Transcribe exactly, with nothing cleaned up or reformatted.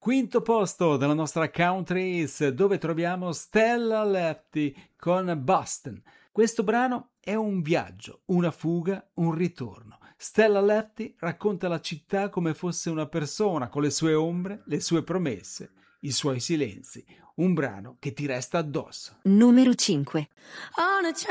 Quinto posto della nostra countries, dove troviamo Stella Lefty con Boston. Questo brano è un viaggio, una fuga, un ritorno. Stella Lefty racconta la città come fosse una persona, con le sue ombre, le sue promesse, i suoi silenzi. Un brano che ti resta addosso. Numero cinque.